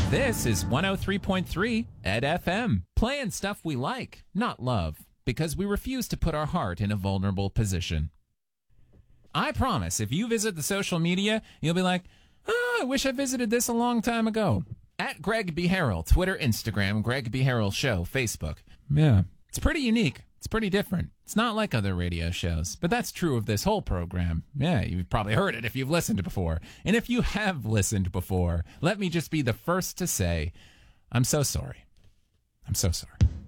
This is 103.3 Ed FM, playing stuff we like, not love, because we refuse to put our heart in a vulnerable position. I promise, if you visit the social media, you'll be like, oh, I wish I visited this a long time ago. At Greg B. Harrell, Twitter, Instagram, Greg B. Harrell Show, Facebook. Yeah, it's pretty unique. It's pretty different. It's not like other radio shows, but that's true of this whole program. Yeah, you've probably heard it if you've listened before. And if you have listened before, let me just be the first to say, I'm so sorry. I'm so sorry.